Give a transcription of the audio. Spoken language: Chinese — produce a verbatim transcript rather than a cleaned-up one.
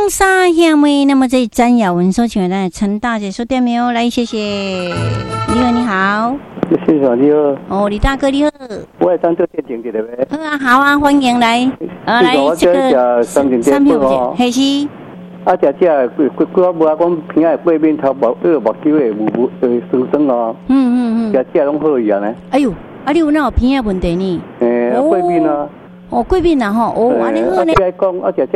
风沙下面，那么这詹雅文收请来陈大姐说对没有？来，谢谢。你好，你好。 先生你好。 哦，李大哥你好。 我会当做电竞的呗。 好啊，好啊，欢迎来。啊，来这个三品三品黑西。 啊，只只几几几无啊讲平仔八面头目二目睭的无无呃酸酸哦。嗯嗯嗯。只只拢好伊啊呢。哎呦，啊你有哪有偏仔问题呢？ 诶，八面啊。 哦，贵宾啊吼，哦，安尼好呢。 啊，讲啊，只只。